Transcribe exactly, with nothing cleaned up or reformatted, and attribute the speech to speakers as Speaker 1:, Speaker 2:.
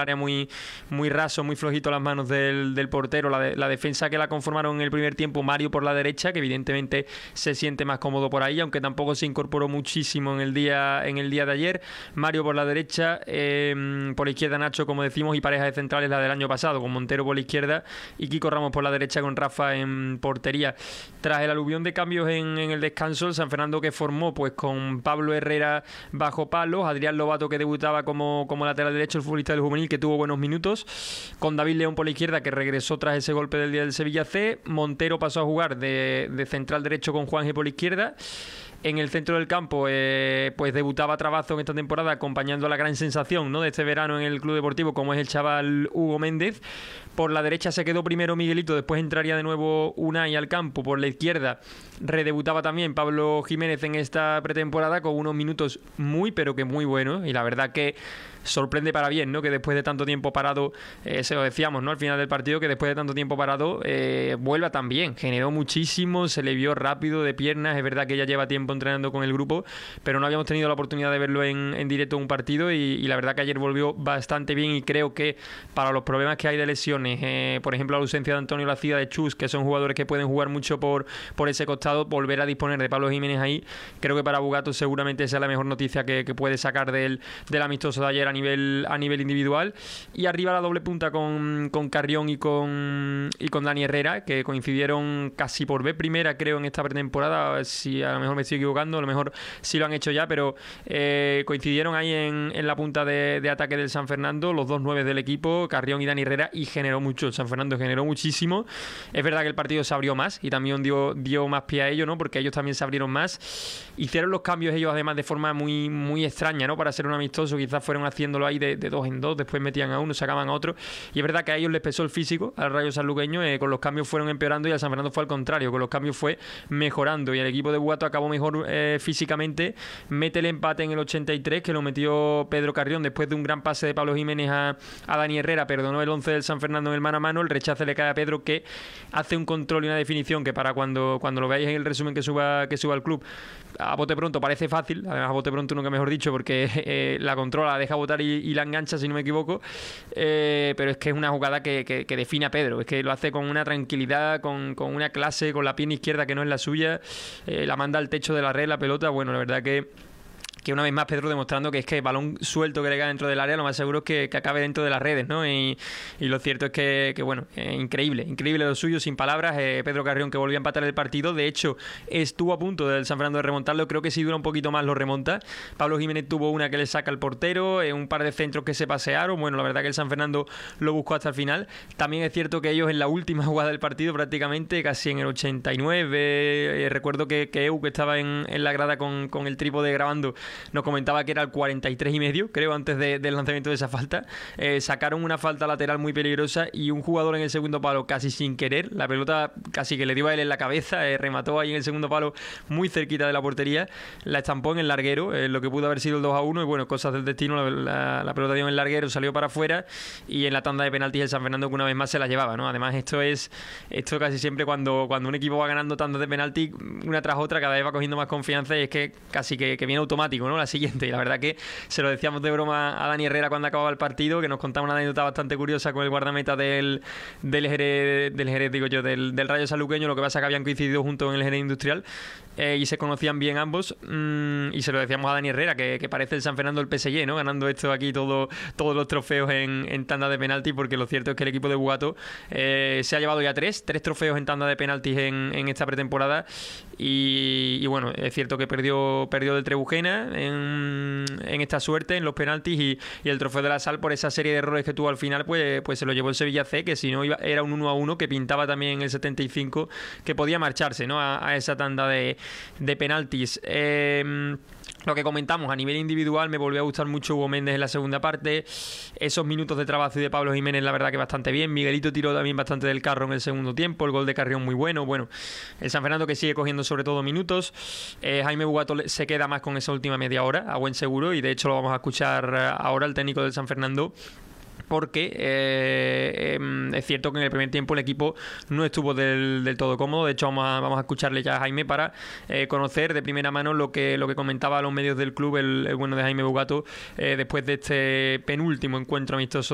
Speaker 1: área muy, muy raso, muy flojito las manos del, del portero. La, de, la defensa que la conformaron en el primer tiempo, Mario por la derecha, que evidentemente se siente más cómodo por ahí, aunque tampoco se incorporó muchísimo en el día, en el día de ayer. Mario por la derecha, eh, por la izquierda Nacho, como decimos, y pareja de centrales la del año pasado, con Montero por la izquierda y Kiko Ramos por la derecha, con Rafa en portería. Tras el aluvión de cambios en, en el descanso, el San Fernando que formó pues con Pablo Herrera bajo palos, Adrián Lobato que debutaba como, como lateral derecho, el futbolista del juvenil que tuvo buenos minutos, con David León por la izquierda que regresó tras ese golpe del día del Sevilla C. Montero pasó a jugar de, de central derecho con Juanje por la izquierda. En el centro del campo, eh, pues debutaba Trabazo en esta temporada, acompañando a la gran sensación, ¿no?, de este verano en el Club Deportivo, como es el chaval Hugo Méndez. Por la derecha se quedó primero Miguelito, después entraría de nuevo Unai al campo. Por la izquierda redebutaba también Pablo Jiménez en esta pretemporada, con unos minutos muy, pero que muy buenos. Y la verdad que sorprende para bien, ¿no?, que después de tanto tiempo parado, eh, se lo decíamos, ¿no?, al final del partido, que después de tanto tiempo parado eh, vuelva tan bien. Generó muchísimo, se le vio rápido de piernas. Es verdad que ya lleva tiempo entrenando con el grupo, pero no habíamos tenido la oportunidad de verlo en, en directo en un partido, y, y la verdad que ayer volvió bastante bien. Y creo que para los problemas que hay de lesiones, eh, por ejemplo la ausencia de Antonio Lacida, de Chus, que son jugadores que pueden jugar mucho por, por ese costado, volver a disponer de Pablo Jiménez ahí, creo que para Bugato seguramente sea la mejor noticia que, que puede sacar del, del amistoso de ayer a nivel, a nivel individual. Y arriba la doble punta con, con Carrión y con, y con Dani Herrera, que coincidieron casi por vez primera, creo, en esta pretemporada. Si a lo mejor me estoy equivocando, a lo mejor sí lo han hecho ya, pero eh, coincidieron ahí en, en la punta de, de ataque del San Fernando, los dos nueve del equipo, Carrión y Dani Herrera, y generó mucho. El San Fernando generó muchísimo. Es verdad que el partido se abrió más y también dio, dio más pie a ello, ¿no?, porque ellos también se abrieron más. Hicieron los cambios ellos además de forma muy, muy extraña, ¿no?, para ser un amistoso. Quizás fueron haciéndolo ahí de, de dos en dos, después metían a uno, sacaban a otro, y es verdad que a ellos les pesó el físico, al Rayo Sanluqueño. Eh, con los cambios fueron empeorando, y al San Fernando fue al contrario, con los cambios fue mejorando, y el equipo de Bugato acabó mejor eh, físicamente. Mete el empate en el ochenta y tres, que lo metió Pedro Carrión después de un gran pase de Pablo Jiménez a, a Dani Herrera. Perdonó el once del San Fernando en el mano a mano. El rechace le cae a Pedro, que hace un control y una definición que para cuando, cuando lo veáis en el resumen que suba, que suba al club, a bote pronto parece fácil, además a bote pronto nunca mejor dicho, porque eh, la controla, la deja botar y, y la engancha, si no me equivoco, eh, pero es que es una jugada que, que, que define a Pedro. Es que lo hace con una tranquilidad, con, con una clase, con la pierna izquierda que no es la suya, eh, la manda al techo de la red, la pelota. Bueno, la verdad que que una vez más Pedro demostrando que es que el balón suelto que le cae dentro del área, lo más seguro es que, que acabe dentro de las redes, ¿no? Y, y lo cierto es que, que bueno, eh, increíble, increíble lo suyo, sin palabras. eh, Pedro Carrión, que volvió a empatar el partido, de hecho estuvo a punto del San Fernando de remontarlo, creo que si dura un poquito más lo remonta. Pablo Jiménez tuvo una que le saca al portero, eh, un par de centros que se pasearon. Bueno, la verdad que el San Fernando lo buscó hasta el final. También es cierto que ellos en la última jugada del partido, prácticamente casi en el ochenta y nueve, eh, recuerdo que, que Eu, que estaba en, en la grada con, con el trípode grabando, nos comentaba que era el cuarenta y tres y medio, creo, antes de, del lanzamiento de esa falta. Eh, sacaron una falta lateral muy peligrosa, y un jugador en el segundo palo, casi sin querer, la pelota casi que le dio a él en la cabeza, eh, remató ahí en el segundo palo muy cerquita de la portería, la estampó en el larguero, eh, lo que pudo haber sido el dos a uno, y bueno, cosas del destino, la, la, la pelota dio en el larguero, salió para afuera, y en la tanda de penaltis el San Fernando, que una vez más se la llevaba, ¿no? Además, esto es esto casi siempre cuando, cuando un equipo va ganando tandas de penalti, una tras otra, cada vez va cogiendo más confianza, y es que casi que, que viene automático, ¿no?, la siguiente. Y la verdad que se lo decíamos de broma a Dani Herrera cuando acababa el partido, que nos contaba una anécdota bastante curiosa con el guardameta del, del Jerez, del Jerez, digo yo, del, del Rayo Sanluqueño. Lo que pasa es que habían coincidido juntos en el Jerez Industrial, eh, y se conocían bien ambos, mmm, y se lo decíamos a Dani Herrera, que, que parece el San Fernando el P S G, ¿no?, ganando esto aquí todo, todos los trofeos en, en tanda de penaltis, porque lo cierto es que el equipo de Bugato eh, se ha llevado ya tres, tres trofeos en tanda de penaltis en, en esta pretemporada, y, y bueno, es cierto que perdió, perdió del Trebujena en, en esta suerte, en los penaltis, y, y el trofeo de la Sal, por esa serie de errores que tuvo al final, pues, pues se lo llevó el Sevilla C, que si no iba, era un uno a uno, que pintaba también en el setenta y cinco que podía marcharse, ¿no?, a, a esa tanda de, de penaltis. Eh, Lo que comentamos a nivel individual, me volvió a gustar mucho Hugo Méndez en la segunda parte. Esos minutos de trabajo y de Pablo Jiménez, la verdad que bastante bien. Miguelito tiró también bastante del carro en el segundo tiempo. El gol de Carrión muy bueno. Bueno, el San Fernando que sigue cogiendo sobre todo minutos. Eh, Jaime Bugato se queda más con esa última media hora, a buen seguro. Y de hecho lo vamos a escuchar ahora, el técnico del San Fernando, porque eh, eh, es cierto que en el primer tiempo el equipo no estuvo del, del todo cómodo. De hecho vamos a, vamos a escucharle ya a Jaime para eh, conocer de primera mano lo que, lo que comentaba a los medios del club el, el bueno de Jaime Bugato eh, después de este penúltimo encuentro amistoso